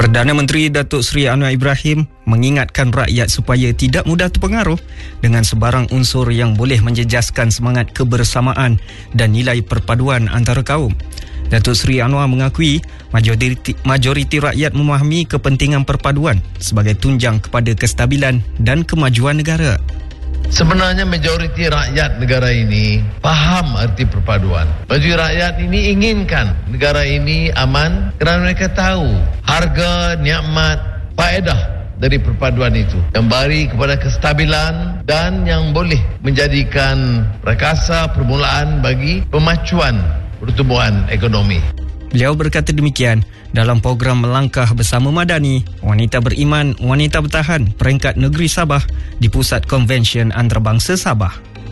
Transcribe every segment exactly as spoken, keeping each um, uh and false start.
Perdana Menteri Datuk Seri Anwar Ibrahim mengingatkan rakyat supaya tidak mudah terpengaruh dengan sebarang unsur yang boleh menjejaskan semangat kebersamaan dan nilai perpaduan antara kaum. Datuk Seri Anwar mengakui majoriti, majoriti rakyat memahami kepentingan perpaduan sebagai tunjang kepada kestabilan dan kemajuan negara. Sebenarnya majoriti rakyat negara ini faham arti perpaduan. Majoriti rakyat ini inginkan negara ini aman kerana mereka tahu harga, nikmat, faedah dari perpaduan itu yang beri kepada kestabilan dan yang boleh menjadikan prakasa permulaan bagi pemacuan pertumbuhan ekonomi. Beliau berkata demikian dalam program Melangkah Bersama Madani, Wanita Beriman, Wanita Bertahan peringkat negeri Sabah di Pusat Konvensyen Antarabangsa Sabah.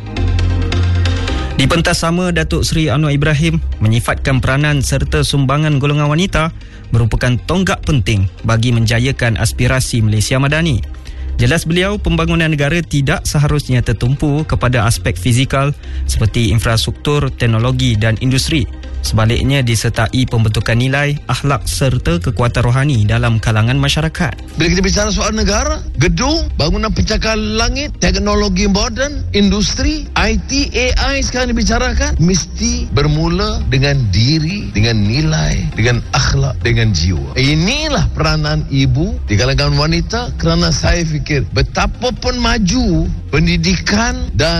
Di pentas sama, Datuk Seri Anwar Ibrahim menyifatkan peranan serta sumbangan golongan wanita merupakan tonggak penting bagi menjayakan aspirasi Malaysia Madani. Jelas beliau, pembangunan negara tidak seharusnya tertumpu kepada aspek fizikal seperti infrastruktur, teknologi dan industri. Sebaliknya disertai pembentukan nilai, akhlak serta kekuatan rohani dalam kalangan masyarakat. Bila kita bicara soal negara, gedung, bangunan pencakar langit, teknologi moden, industri, I T, A I sekarang dibicarakan, mesti bermula dengan diri, dengan nilai, dengan akhlak, dengan jiwa. Inilah peranan ibu di kalangan wanita kerana saya fikir betapa pun maju pendidikan dan